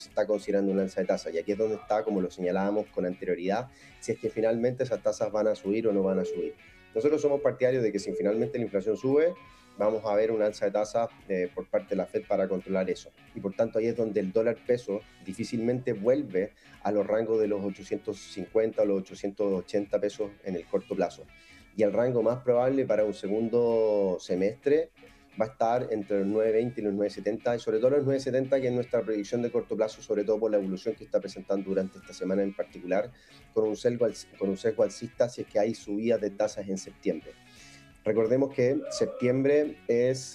se está considerando un alza de tasas. Y aquí es donde está, como lo señalábamos con anterioridad, si es que finalmente esas tasas van a subir o no van a subir. Nosotros somos partidarios de que si finalmente la inflación sube, vamos a ver un alza de tasas por parte de la Fed para controlar eso. Y por tanto ahí es donde el dólar peso difícilmente vuelve a los rangos de los 850 o los 880 pesos en el corto plazo. Y el rango más probable para un segundo semestre va a estar entre los 9.20 y los 9.70, y sobre todo los 9.70, que es nuestra predicción de corto plazo, sobre todo por la evolución que está presentando durante esta semana en particular, con un sesgo alcista si es que hay subidas de tasas en septiembre. Recordemos que septiembre es,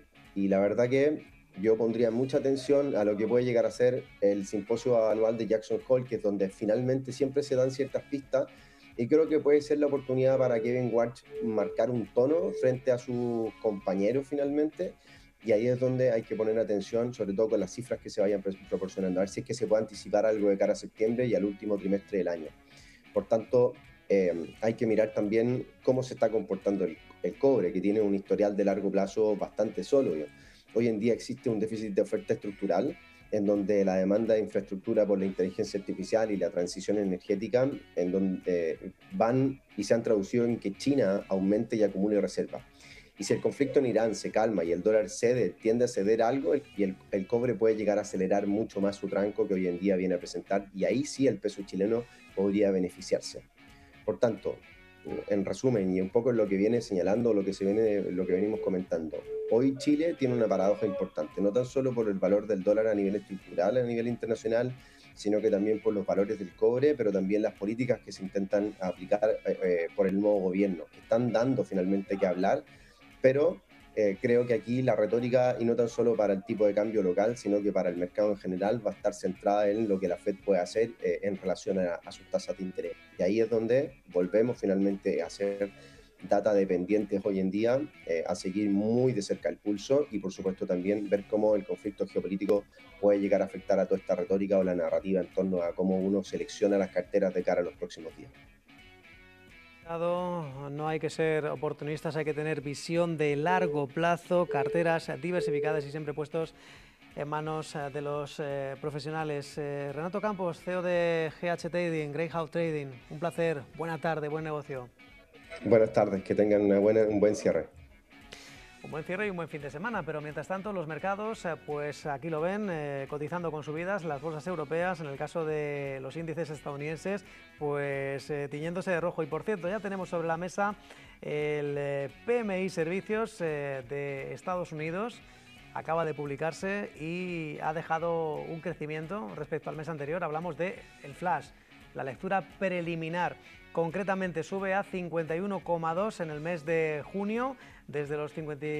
y la verdad que yo pondría mucha atención a lo que puede llegar a ser el simposio anual de Jackson Hole, que es donde finalmente siempre se dan ciertas pistas, y creo que puede ser la oportunidad para Kevin Warsh marcar un tono frente a sus compañeros finalmente, y ahí es donde hay que poner atención, sobre todo con las cifras que se vayan proporcionando, a ver si es que se puede anticipar algo de cara a septiembre y al último trimestre del año. Por tanto, hay que mirar también cómo se está comportando el cobre, que tiene un historial de largo plazo bastante sólido. Hoy en día existe un déficit de oferta estructural en donde la demanda de infraestructura por la inteligencia artificial y la transición energética, en donde van y se han traducido en que China aumente y acumule reservas. Y si el conflicto en Irán se calma y el dólar tiende a ceder algo, y el cobre puede llegar a acelerar mucho más su tranco que hoy en día viene a presentar, y ahí sí el peso chileno podría beneficiarse. Por tanto, en resumen, y un poco en lo que viene señalando, lo que venimos comentando, hoy Chile tiene una paradoja importante, no tan solo por el valor del dólar a nivel estructural, a nivel internacional, sino que también por los valores del cobre, pero también las políticas que se intentan aplicar por el nuevo gobierno, que están dando finalmente que hablar, pero creo que aquí la retórica, y no tan solo para el tipo de cambio local, sino que para el mercado en general, va a estar centrada en lo que la Fed puede hacer en relación a sus tasas de interés. Y ahí es donde volvemos finalmente a ser data dependientes hoy en día, a seguir muy de cerca el pulso, y por supuesto también ver cómo el conflicto geopolítico puede llegar a afectar a toda esta retórica o la narrativa en torno a cómo uno selecciona las carteras de cara a los próximos días. No hay que ser oportunistas, hay que tener visión de largo plazo, carteras diversificadas y siempre puestos en manos de los profesionales. Renato Campos, CEO de GH Trading, Greyhound Trading, un placer, buena tarde, buen negocio. Buenas tardes, que tengan un buen cierre. Un buen cierre y un buen fin de semana, pero mientras tanto los mercados, pues aquí lo ven, cotizando con subidas, las bolsas europeas, en el caso de los índices estadounidenses, pues tiñéndose de rojo. Y por cierto, ya tenemos sobre la mesa el PMI Servicios de Estados Unidos, acaba de publicarse y ha dejado un crecimiento respecto al mes anterior. Hablamos de el flash, la lectura preliminar. Concretamente sube a 51,2 en el mes de junio, desde los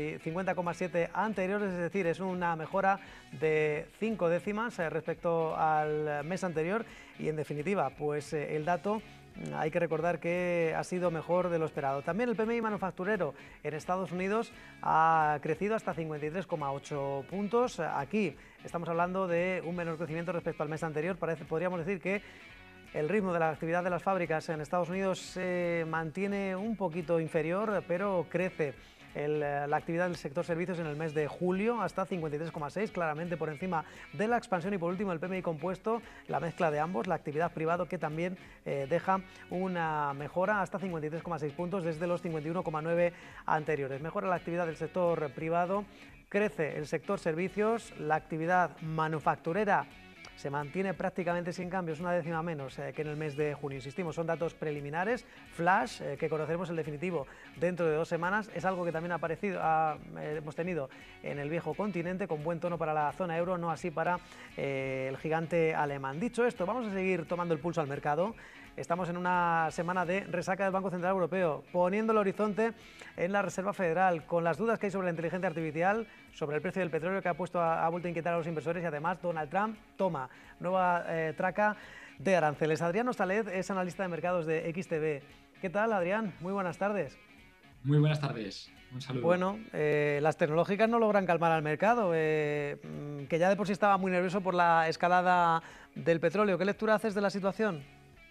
50,7 anteriores, es decir, es una mejora de 5 décimas respecto al mes anterior. Y en definitiva, pues el dato hay que recordar que ha sido mejor de lo esperado. También el PMI manufacturero en Estados Unidos ha crecido hasta 53,8 puntos. Aquí estamos hablando de un menor crecimiento respecto al mes anterior. Podríamos decir que el ritmo de la actividad de las fábricas en Estados Unidos se mantiene un poquito inferior, pero crece la actividad del sector servicios en el mes de julio hasta 53,6, claramente por encima de la expansión. Y por último el PMI compuesto, la mezcla de ambos, la actividad privada, que también deja una mejora hasta 53,6 puntos desde los 51,9 anteriores. Mejora la actividad del sector privado, crece el sector servicios, la actividad manufacturera se mantiene prácticamente sin cambios, una décima menos que en el mes de junio. Insistimos, son datos preliminares, flash, que conoceremos el definitivo dentro de 2 semanas. Es algo que también hemos tenido en el viejo continente, con buen tono para la zona euro, no así para el gigante alemán. Dicho esto, vamos a seguir tomando el pulso al mercado. Estamos en una semana de resaca del Banco Central Europeo, poniendo el horizonte en la Reserva Federal, con las dudas que hay sobre la inteligencia artificial, sobre el precio del petróleo, que ha vuelto a inquietar a los inversores, y además Donald Trump toma nueva traca de aranceles. Adrián Ostalez es analista de mercados de XTB. ¿Qué tal, Adrián? Muy buenas tardes. Muy buenas tardes, un saludo. Bueno, las tecnológicas no logran calmar al mercado, que ya de por sí estaba muy nervioso por la escalada del petróleo. ¿Qué lectura haces de la situación?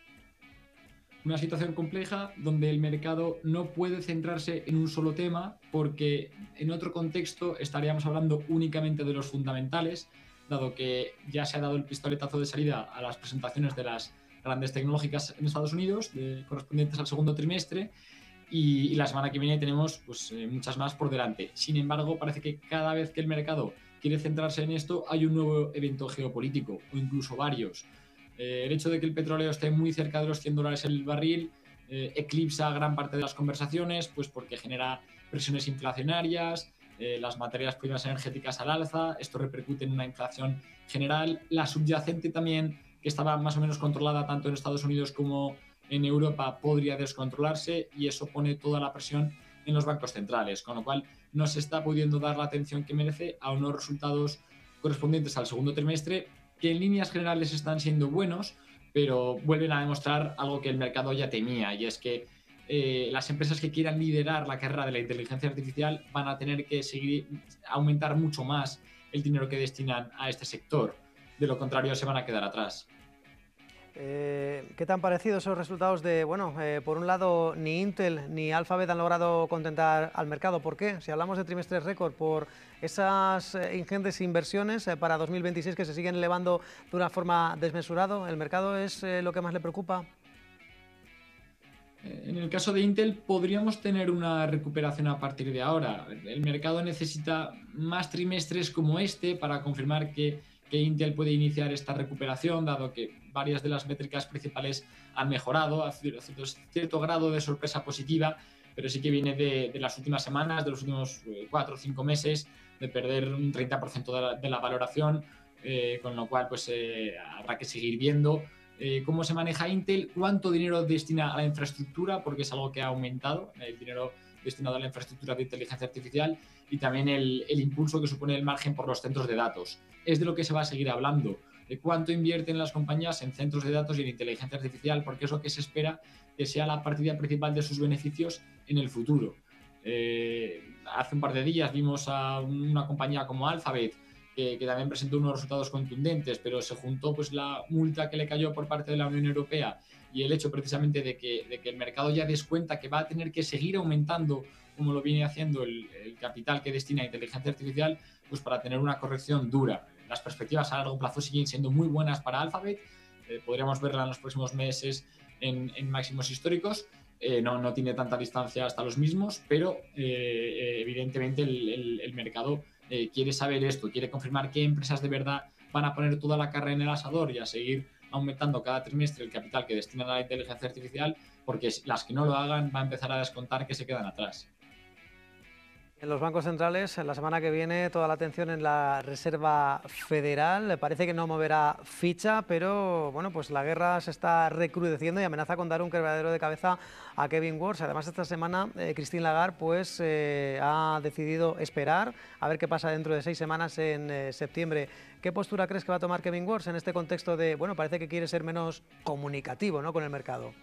Una situación compleja donde el mercado no puede centrarse en un solo tema, porque en otro contexto estaríamos hablando únicamente de los fundamentales, dado que ya se ha dado el pistoletazo de salida a las presentaciones de las grandes tecnológicas en Estados Unidos, correspondientes al segundo trimestre, y la semana que viene tenemos pues, muchas más por delante. Sin embargo, parece que cada vez que el mercado quiere centrarse en esto, hay un nuevo evento geopolítico, o incluso varios. El hecho de que el petróleo esté muy cerca de los $100 el barril eclipsa gran parte de las conversaciones, pues porque genera presiones inflacionarias, las materias primas energéticas al alza, esto repercute en una inflación general, la subyacente también, que estaba más o menos controlada tanto en Estados Unidos como en Europa, podría descontrolarse, y eso pone toda la presión en los bancos centrales, con lo cual no se está pudiendo dar la atención que merece a unos resultados correspondientes al segundo trimestre que en líneas generales están siendo buenos, pero vuelven a demostrar algo que el mercado ya temía, y es que las empresas que quieran liderar la carrera de la inteligencia artificial van a tener que aumentar mucho más el dinero que destinan a este sector. De lo contrario, se van a quedar atrás. ¿Qué te han parecido esos resultados de, por un lado, ni Intel ni Alphabet han logrado contentar al mercado? ¿Por qué? Si hablamos de trimestres récord, por esas ingentes inversiones para 2026 que se siguen elevando de una forma desmesurada, ¿el mercado es lo que más le preocupa? En el caso de Intel podríamos tener una recuperación a partir de ahora. El mercado necesita más trimestres como este para confirmar que Intel puede iniciar esta recuperación, dado que varias de las métricas principales han mejorado, a cierto grado de sorpresa positiva, pero sí que viene de las últimas semanas, de los últimos 4 o 5 meses, de perder un 30% de la valoración, con lo cual pues, habrá que seguir viendo cómo se maneja Intel, cuánto dinero destina a la infraestructura, porque es algo que ha aumentado, el dinero destinado a la infraestructura de inteligencia artificial, y también el impulso que supone el margen por los centros de datos. Es de lo que se va a seguir hablando, de cuánto invierten las compañías en centros de datos y en inteligencia artificial, porque es lo que se espera que sea la partida principal de sus beneficios en el futuro. Hace un par de días vimos a una compañía como Alphabet, que también presentó unos resultados contundentes, pero se juntó pues, la multa que le cayó por parte de la Unión Europea y el hecho precisamente de que el mercado ya descuenta que va a tener que seguir aumentando, como lo viene haciendo el capital que destina a inteligencia artificial, pues para tener una corrección dura. Las perspectivas a largo plazo siguen siendo muy buenas para Alphabet, podríamos verla en los próximos meses en máximos históricos. No tiene tanta distancia hasta los mismos, pero evidentemente el mercado quiere saber esto, quiere confirmar qué empresas de verdad van a poner toda la carne en el asador y a seguir aumentando cada trimestre el capital que destinan a la inteligencia artificial, porque las que no lo hagan va a empezar a descontar que se quedan atrás. En los bancos centrales, la semana que viene, toda la atención en la Reserva Federal. Parece que no moverá ficha, pero bueno, pues la guerra se está recrudeciendo y amenaza con dar un quebradero de cabeza a Kevin Warsh. Además, esta semana Christine Lagarde pues, ha decidido esperar a ver qué pasa dentro de 6 semanas en septiembre. ¿Qué postura crees que va a tomar Kevin Warsh en este contexto de, bueno, parece que quiere ser menos comunicativo, ¿no?, con el mercado?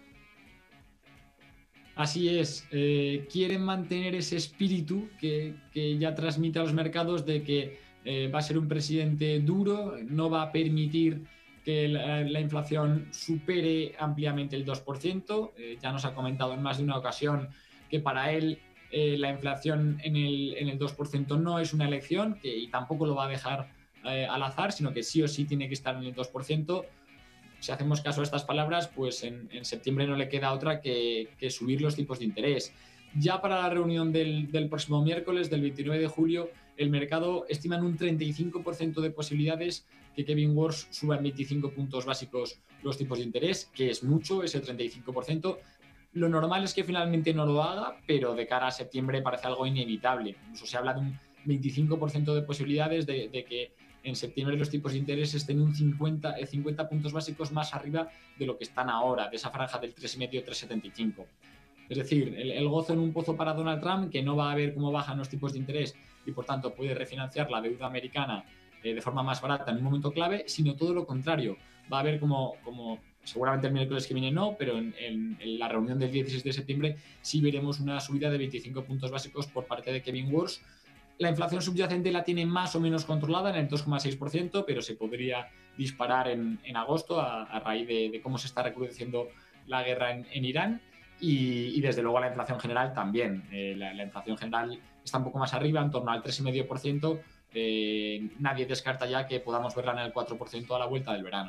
Así es, quieren mantener ese espíritu que ya transmite a los mercados de que va a ser un presidente duro, no va a permitir que la inflación supere ampliamente el 2%. Ya nos ha comentado en más de una ocasión que para él la inflación en el 2% no es una elección, y tampoco lo va a dejar al azar, sino que sí o sí tiene que estar en el 2%. Si hacemos caso a estas palabras, pues en septiembre no le queda otra que subir los tipos de interés. Ya para la reunión del próximo miércoles, del 29 de julio, el mercado estima en un 35% de posibilidades que Kevin Warsh suba en 25 puntos básicos los tipos de interés, que es mucho, ese 35%. Lo normal es que finalmente no lo haga, pero de cara a septiembre parece algo inevitable. Incluso se habla de un 25% de posibilidades de que en septiembre los tipos de interés estén un 50 puntos básicos más arriba de lo que están ahora, de esa franja del 3,5-3,75. Es decir, el gozo en un pozo para Donald Trump, que no va a ver cómo bajan los tipos de interés y por tanto puede refinanciar la deuda americana de forma más barata en un momento clave, sino todo lo contrario. Va a ver como seguramente el miércoles que viene no, pero en la reunión del 16 de septiembre sí veremos una subida de 25 puntos básicos por parte de Kevin Warsh. La inflación subyacente la tiene más o menos controlada en el 2,6%, pero se podría disparar en agosto a raíz de cómo se está recrudeciendo la guerra en Irán. Y desde luego la inflación general también. La inflación general está un poco más arriba, en torno al 3,5%, nadie descarta ya que podamos verla en el 4% a la vuelta del verano.